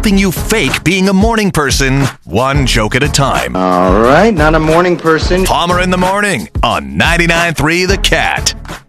helping you fake being a morning person, one joke at a time. All right, not a morning person. Palmer in the Morning on 99.3 The Cat.